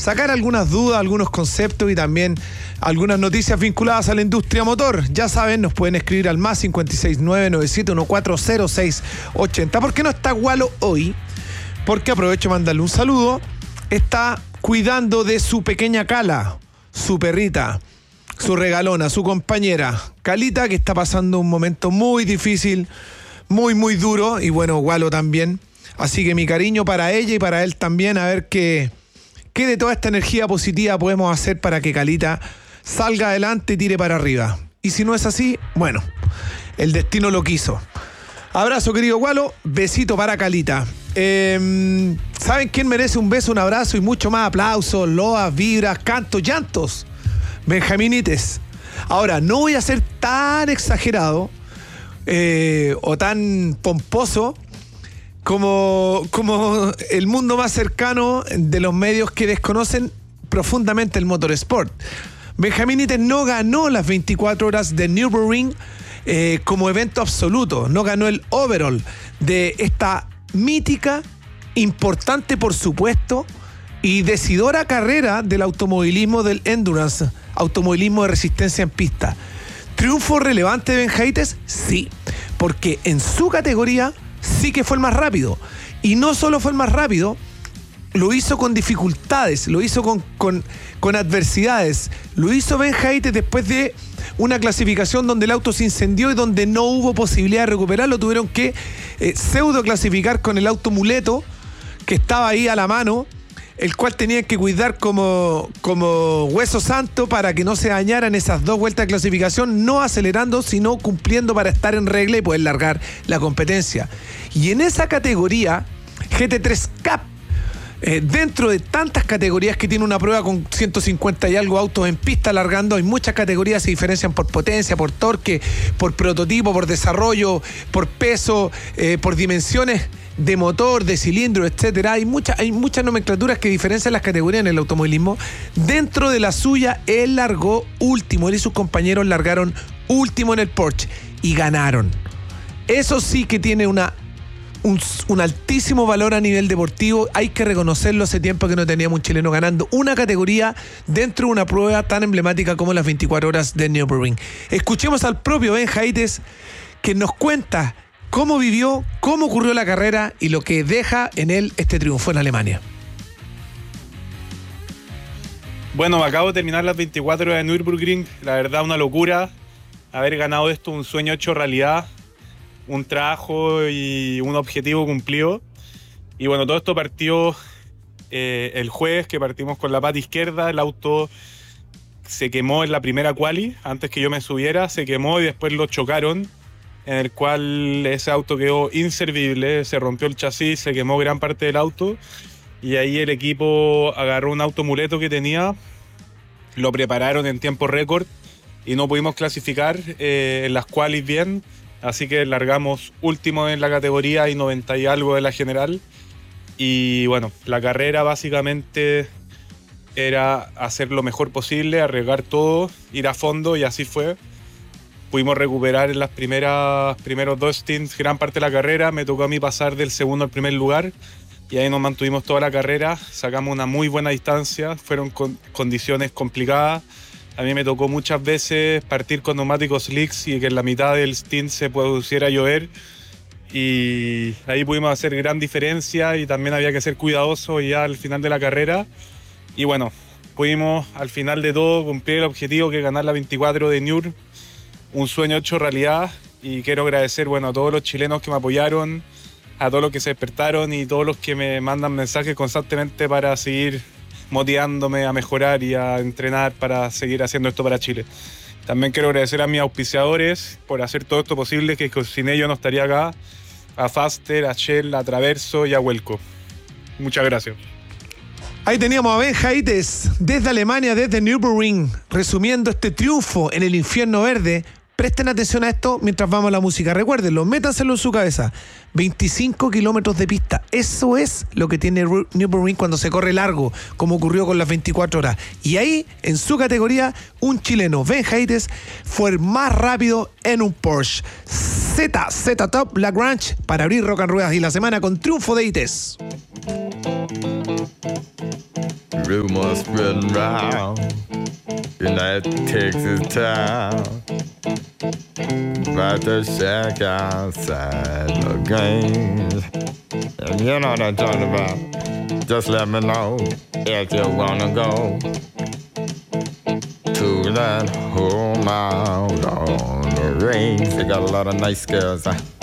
sacar algunas dudas, algunos conceptos y también algunas noticias vinculadas a la industria motor. Ya saben, nos pueden escribir al más 569-97140680. ¿Por qué no está Gualo hoy? Porque aprovecho de mandarle un saludo. Está cuidando de su pequeña Cala, su perrita, su regalona, su compañera Calita, que está pasando un momento muy difícil, muy duro, y bueno, Gualo también. Así que mi cariño para ella y para él también, a ver qué de toda esta energía positiva podemos hacer para que Calita salga adelante y tire para arriba. Y si no es así, bueno, el destino lo quiso. Abrazo, querido Gualo, besito para Calita. ¿Saben quién merece un beso, un abrazo y mucho más? Aplausos, loas, vibras, cantos, llantos. Benjaminites. Ahora, no voy a ser tan exagerado o tan pomposo como el mundo más cercano de los medios que desconocen profundamente el motorsport. Benjaminites no ganó las 24 horas de Nürburgring como evento absoluto, no ganó el overall de esta mítica, importante por supuesto, y decidora carrera del automovilismo del endurance, automovilismo de resistencia en pista. ¿Triunfo relevante de Benjaminites? Sí, porque en su categoría sí que fue el más rápido. Y no solo fue el más rápido, lo hizo con dificultades, lo hizo con adversidades. Lo hizo Benjaminites después de una clasificación donde el auto se incendió y donde no hubo posibilidad de recuperarlo. Tuvieron que pseudo clasificar con el auto muleto que estaba ahí a la mano, el cual tenían que cuidar como hueso santo para que no se dañaran esas 2 vueltas de clasificación, no acelerando, sino cumpliendo para estar en regla y poder largar la competencia. Y en esa categoría, GT3 Cup, dentro de tantas categorías que tiene una prueba con 150 y algo autos en pista largando, hay muchas categorías que se diferencian por potencia, por torque, por prototipo, por desarrollo, por peso, por dimensiones de motor, de cilindro, etcétera. Hay muchas nomenclaturas que diferencian las categorías en el automovilismo. Dentro de la suya, él largó último. Él y sus compañeros largaron último en el Porsche y ganaron. Eso sí que tiene un altísimo valor a nivel deportivo. Hay que reconocerlo. Hace tiempo que no teníamos un chileno ganando una categoría dentro de una prueba tan emblemática como las 24 horas de Nürburgring. Escuchemos al propio Benjaminites, que nos cuenta cómo vivió, cómo ocurrió la carrera y lo que deja en él este triunfo en Alemania. Bueno, acabo de terminar las 24 horas de Nürburgring. La verdad, una locura haber ganado esto, un sueño hecho realidad, un trabajo y un objetivo cumplido. Y bueno, todo esto partió el jueves, que partimos con la pata izquierda. El auto se quemó en la primera quali, antes que yo me subiera, se quemó y después lo chocaron, en el cual ese auto quedó inservible, se rompió el chasis, se quemó gran parte del auto, y ahí el equipo agarró un auto muleto que tenía, lo prepararon en tiempo récord y no pudimos clasificar en las qualis bien, así que largamos último en la categoría y 90 y algo de la general. Y bueno, la carrera básicamente era hacer lo mejor posible, arriesgar todo, ir a fondo, y así fue. Pudimos recuperar en las primeros 2 stints gran parte de la carrera. Me tocó a mí pasar del segundo al primer lugar y ahí nos mantuvimos toda la carrera. Sacamos una muy buena distancia, fueron condiciones complicadas. A mí me tocó muchas veces partir con neumáticos slicks y que en la mitad del stint se pudiera llover, y ahí pudimos hacer gran diferencia, y también había que ser cuidadoso ya al final de la carrera. Y bueno, pudimos al final de todo cumplir el objetivo, que es ganar la 24 de Nür. Un sueño hecho realidad, y quiero agradecer, bueno, a todos los chilenos que me apoyaron, a todos los que se despertaron y todos los que me mandan mensajes constantemente para seguir motivándome a mejorar y a entrenar para seguir haciendo esto para Chile. También quiero agradecer a mis auspiciadores por hacer todo esto posible, que sin ellos no estaría acá, a Faster, a Shell, a Traverso y a Huelco. Muchas gracias. Ahí teníamos a Benjaminites desde Alemania, desde Nürburgring, resumiendo este triunfo en el infierno verde Presten atención a esto mientras vamos a la música. Recuérdenlo, métanselo en su cabeza. 25 kilómetros de pista. Eso es lo que tiene Nürburgring cuando se corre largo, como ocurrió con las 24 horas. Y ahí, en su categoría, un chileno, Ben Hayes, fue el más rápido en un Porsche Z Top Lagrange para abrir Rock and Ruedas y la semana con triunfo de ITES. Rumors spreading round in that Texas town about the shack outside the games. And you know what I'm talking about. Just let me know if you wanna go to that home out on the range. They got a lot of nice girls.